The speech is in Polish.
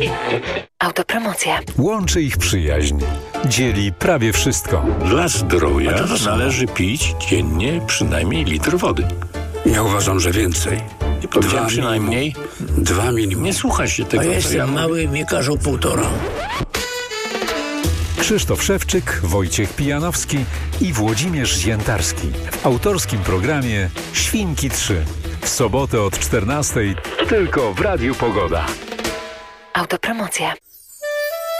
Autopromocja. Łączy ich przyjaźń. Dzieli prawie wszystko. Dla zdrowia należy pić dziennie przynajmniej litr wody. Ja uważam, że więcej. Nie powiedziałem przynajmniej. 2 minimum. Nie słucha się tego, A ja co jestem mówię. mały, mi każą 1,5. Krzysztof Szewczyk, Wojciech Pijanowski i Włodzimierz Ziętarski w autorskim programie Świnki 3. W sobotę od 14:00 tylko w Radiu Pogoda. Autopromocja.